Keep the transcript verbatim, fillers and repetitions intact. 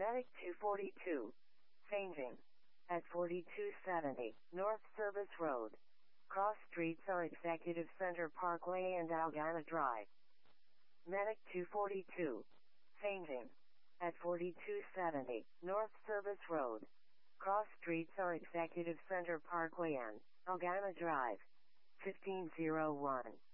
Medic two forty-two. Changing. At forty-two seventy, North Service Road. Cross streets are Executive Center Parkway and Algana Drive. Medic two forty-two. Changing. At forty-two seventy, North Service Road. Cross streets are Executive Center Parkway and Algana Drive. fifteen oh one.